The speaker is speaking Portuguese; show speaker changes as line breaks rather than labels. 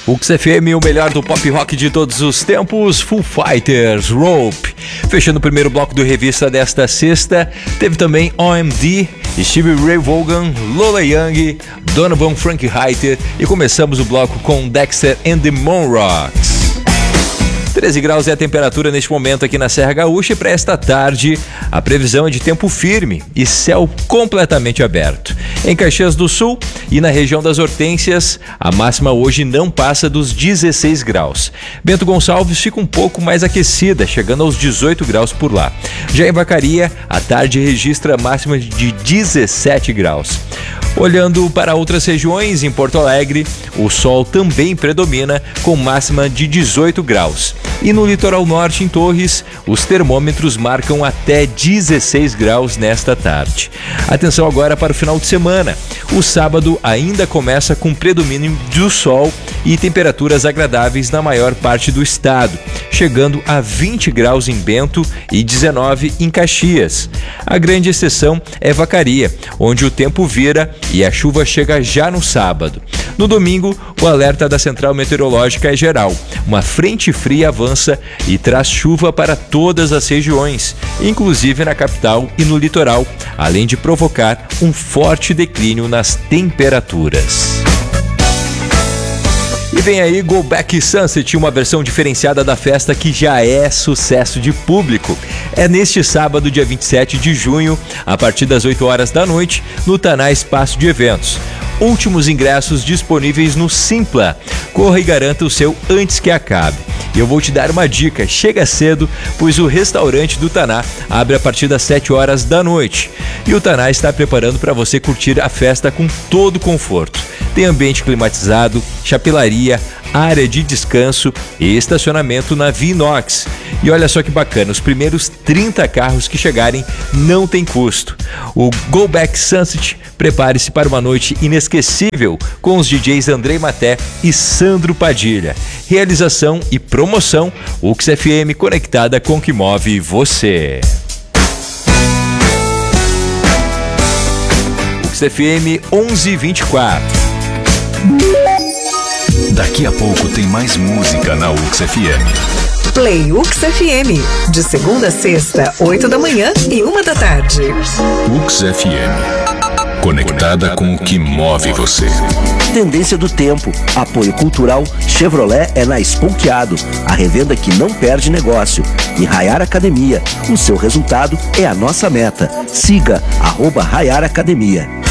UX FM, o melhor do pop rock de todos os tempos, Foo Fighters, Rope. Fechando o primeiro bloco do Revista desta sexta, teve também OMD, Stevie Ray Vaughan, Lola Young, Donovan Frank Reiter e começamos o bloco com Dexter and the Monrocks. 13 graus é a temperatura neste momento aqui na Serra Gaúcha e para esta tarde a previsão é de tempo firme e céu completamente aberto. Em Caxias do Sul e na região das Hortênsias, a máxima hoje não passa dos 16 graus. Bento Gonçalves fica um pouco mais aquecida, chegando aos 18 graus por lá. Já em Vacaria, a tarde registra a máxima de 17 graus. Olhando para outras regiões, em Porto Alegre, o sol também predomina com máxima de 18 graus. E no litoral norte, em Torres, os termômetros marcam até 16 graus nesta tarde. Atenção agora para o final de semana. O sábado ainda começa com predomínio do sol e temperaturas agradáveis na maior parte do estado, chegando a 20 graus em Bento e 19 em Caxias. A grande exceção é Vacaria, onde o tempo vira e a chuva chega já no sábado. No domingo, o alerta da Central Meteorológica é geral. Uma frente fria avança e traz chuva para todas as regiões, inclusive na capital e no litoral, além de provocar um forte declínio nas temperaturas. E vem aí Go Back Sunset, uma versão diferenciada da festa que já é sucesso de público. É neste sábado, dia 27 de junho, a partir das 8 horas da noite, no Taná Espaço de Eventos. Últimos ingressos disponíveis no Simpla. Corra e garanta o seu antes que acabe. E eu vou te dar uma dica, chega cedo, pois o restaurante do Taná abre a partir das 7 horas da noite. E o Taná está preparando para você curtir a festa com todo conforto. Tem ambiente climatizado, chapelaria, área de descanso e estacionamento na Vinox. E olha só que bacana, os primeiros 30 carros que chegarem não tem custo. O Go Back Sunset, prepare-se para uma noite inesquecível com os DJs Andrei Maté e Sandro Padilha. Realização e promoção UX FM, conectada com o que move você. UX FM 1124.
Daqui a pouco tem mais música na UX FM.
Play UX FM, de segunda a sexta, 8 da manhã e 1 da tarde.
UX FM, conectada com o que move você.
Tendência do tempo, apoio cultural, Chevrolet é na Esponqueado, a revenda que não perde negócio. E Rayar Academia, o seu resultado é a nossa meta. Siga @Rayar Academia.